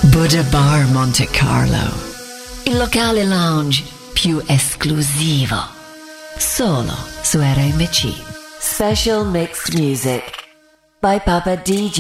Buddha Bar Monte Carlo, il locale lounge più esclusivo, solo su RMC. Special mixed music by Papa DJ.